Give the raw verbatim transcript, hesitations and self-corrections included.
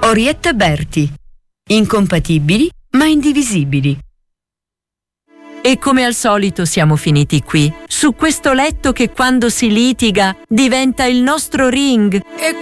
Orietta Berti. Incompatibili ma indivisibili. E come al solito siamo finiti qui, su questo letto che quando si litiga diventa il nostro ring. E